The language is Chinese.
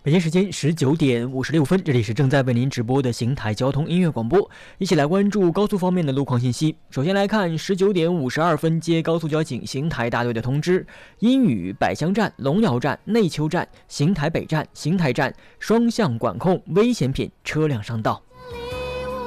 北京时间19:56，这里是正在为您直播的邢台交通音乐广播，一起来关注高速方面的路况信息。首先来看19:52接高速交警邢台大队的通知：阴雨百乡站、龙窑站、内丘站、邢台北站、邢台站双向管控危险品车辆上道。